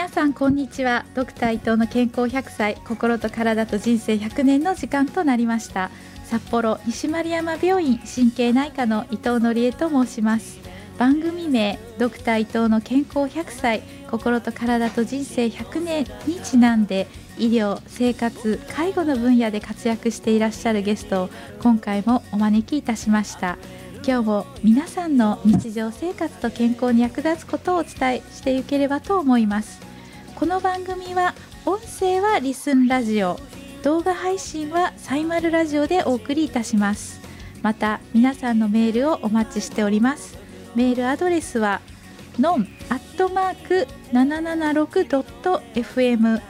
さんこんにちは。ドクター伊藤の健康100歳、心と体と人生100年の時間となりました。札幌西丸山病院神経内科の伊藤則恵と申します。番組名ドクター伊藤の健康100歳、心と体と人生100年にちなんで、医療、生活、介護の分野で活躍していらっしゃるゲストを今回もお招きいたしました。今日も皆さんの日常生活と健康に役立つことをお伝えしていければと思います。この番組は音声はリスンラジオ、動画配信はサイマルラジオでお送りいたします。また皆さんのメールをお待ちしております。メールアドレスは non@776.fm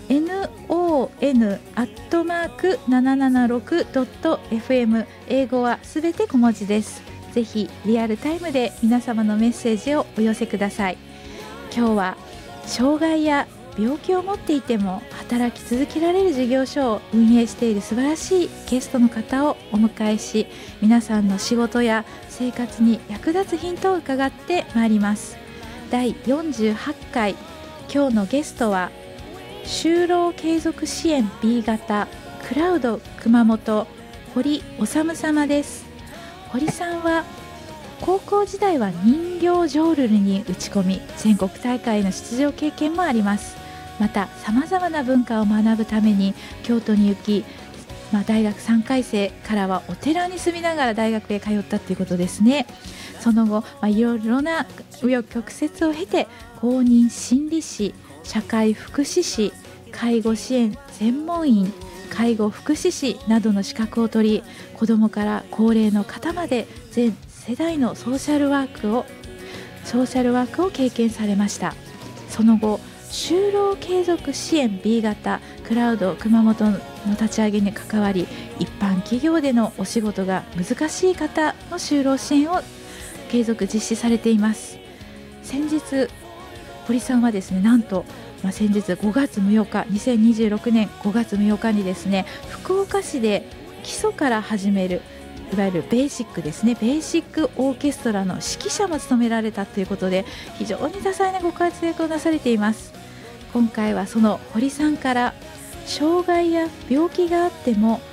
non@776.fm 英語はすべて小文字です。ぜひリアルタイムで皆様のメッセージをお寄せください。今日は障害や病気を持っていても働き続けられる事業所を運営している素晴らしいゲストの方をお迎えし、皆さんの仕事や生活に役立つヒントを伺ってまいります。第48回、今日のゲストは就労継続支援 B 型クラウド熊本、堀修様です。堀さんは高校時代は人形浄瑠璃に打ち込み、全国大会の出場経験もあります。またさまざまな文化を学ぶために京都に行き、大学3回生からはお寺に住みながら大学へ通ったということですね。その後、いろいろな紆余曲折を経て公認心理師、社会福祉士、介護支援専門員、介護福祉士などの資格を取り、子どもから高齢の方まで全世代のソーシャルワークを経験されました。その後、就労継続支援 B 型クラウド熊本の立ち上げに関わり、一般企業でのお仕事が難しい方の就労支援を継続実施されています。先日堀さんはですね、なんと先日5月6日2026年5月6日にですね、福岡市で基礎から始めるいわゆるベーシックですね、ベーシックオーケストラの指揮者も務められたということで、非常に多彩なご活躍をなされています。今回はその堀さんから、障害や病気があっても